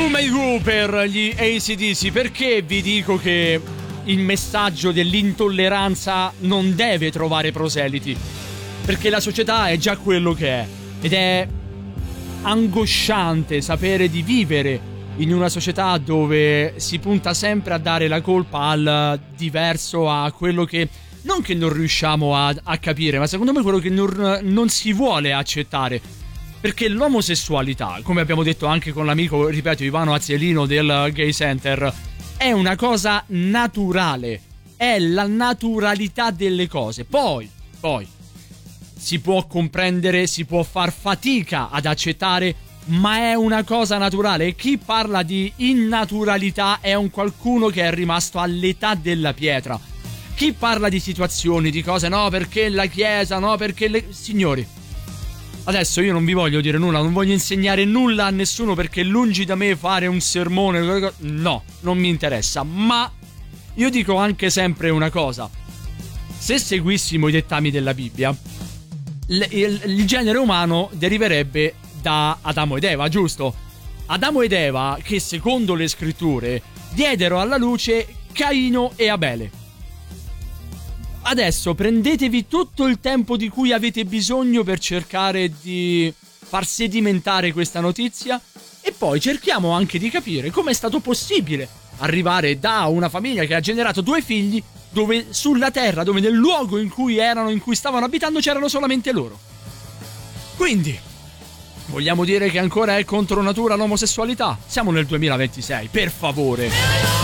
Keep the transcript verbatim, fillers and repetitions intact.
My Who per gli A C D C. Perché vi dico che il messaggio dell'intolleranza non deve trovare proseliti? Perché la società è già quello che è, ed è angosciante sapere di vivere in una società dove si punta sempre a dare la colpa al diverso, a quello che non che non riusciamo a, a capire, ma secondo me quello che non, non si vuole accettare. Perché l'omosessualità, come abbiamo detto anche con l'amico, ripeto, Ivano Azielino del Gay Center, è una cosa naturale, è la naturalità delle cose. Poi, poi, si può comprendere, si può far fatica ad accettare, ma è una cosa naturale. E chi parla di innaturalità è un qualcuno che è rimasto all'età della pietra. Chi parla di situazioni, di cose, no, perché la Chiesa, no, perché le... Signori, adesso io non vi voglio dire nulla, non voglio insegnare nulla a nessuno, perché lungi da me fare un sermone, no, non mi interessa. Ma io dico anche sempre una cosa: se seguissimo i dettami della Bibbia, l- il, il genere umano deriverebbe da Adamo ed Eva, giusto? Adamo ed Eva, che secondo le scritture diedero alla luce Caino e Abele. Adesso prendetevi tutto il tempo di cui avete bisogno per cercare di far sedimentare questa notizia, e poi cerchiamo anche di capire come è stato possibile arrivare da una famiglia che ha generato due figli, dove sulla terra, dove nel luogo in cui erano, in cui stavano abitando, c'erano solamente loro. Quindi, vogliamo dire che ancora è contro natura l'omosessualità? Siamo nel duemilaventisei, per favore.